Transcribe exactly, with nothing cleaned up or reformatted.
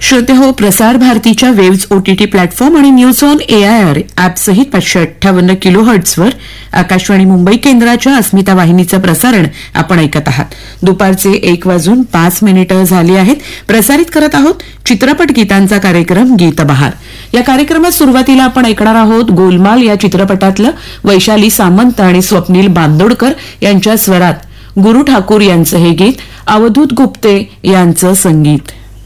श्रोते हो, प्रसार भारतीच्या वेव्ज ओटीटी प्लॅटफॉर्म आणि न्यूज ऑन एआयआर ऍपसहित पाचशे अठ्ठावन्न किलो हर्ट्झवर आकाशवाणी मुंबई केंद्राच्या अस्मिता वाहिनीचं प्रसारण आपण ऐकत आहात. दुपारचे एक वाजून पाच मिनिटं झाली आहेत. प्रसारित करत आहोत चित्रपट गीतांचा कार्यक्रम गीतबहार. या कार्यक्रमात सुरुवातीला आपण ऐकणार आहोत गोलमाल या चित्रपटातलं वैशाली सामंत आणि स्वप्नील बांदोडकर यांच्या स्वरात गुरु ठाकूर यांचं हे गीत, अवधूत गुप्ते यांचं संगीत.